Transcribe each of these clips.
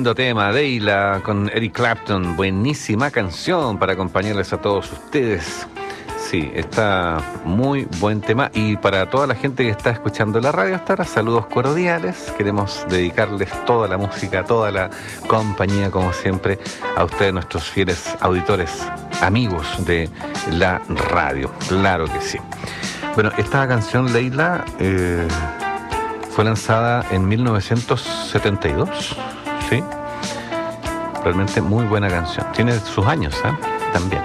Lindo tema, Leila con Eric Clapton. Buenísima canción para acompañarles a todos ustedes. Sí, está muy buen tema. Y para toda la gente que está escuchando la radio hasta ahora, saludos cordiales. Queremos dedicarles toda la música, toda la compañía, como siempre, a ustedes, nuestros fieles auditores, amigos de la radio. Claro que sí. Bueno, esta canción, Leila, fue lanzada en 1972, ¿sí? Realmente muy buena canción. Tiene sus años, también.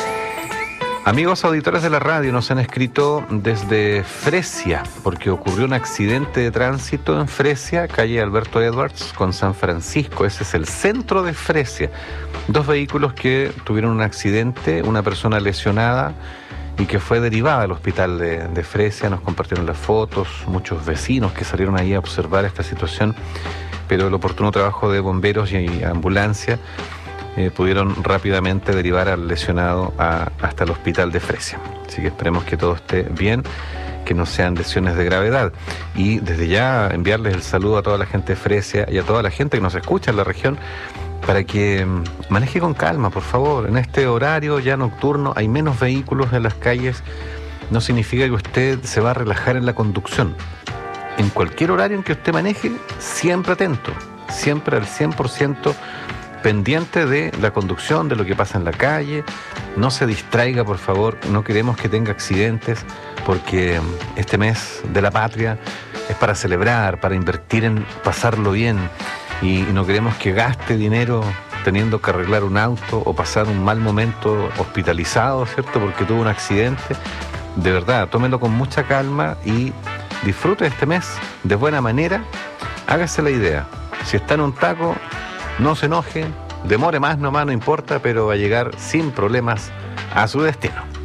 Amigos auditores de la radio, nos han escrito desde Fresia, porque ocurrió un accidente de tránsito en Fresia, calle Alberto Edwards, con San Francisco. Ese es el centro de Fresia. 2 vehículos que tuvieron un accidente, una persona lesionada y que fue derivada al hospital de Fresia. Nos compartieron las fotos, muchos vecinos que salieron ahí a observar esta situación, pero el oportuno trabajo de bomberos y ambulancia pudieron rápidamente derivar al lesionado hasta el hospital de Fresia. Así que esperemos que todo esté bien, que no sean lesiones de gravedad. Y desde ya enviarles el saludo a toda la gente de Fresia y a toda la gente que nos escucha en la región, para que maneje con calma, por favor. En este horario ya nocturno hay menos vehículos en las calles. No significa que usted se va a relajar en la conducción. En cualquier horario en que usted maneje, siempre atento, siempre al 100% pendiente de la conducción, de lo que pasa en la calle. No se distraiga, por favor. No queremos que tenga accidentes, porque este mes de la patria es para celebrar, para invertir en pasarlo bien. Y no queremos que gaste dinero teniendo que arreglar un auto o pasar un mal momento hospitalizado, ¿cierto? Porque tuvo un accidente. De verdad, tómelo con mucha calma y disfrute este mes de buena manera. Hágase la idea. Si está en un taco, no se enoje, demore más nomás, no importa, pero va a llegar sin problemas a su destino.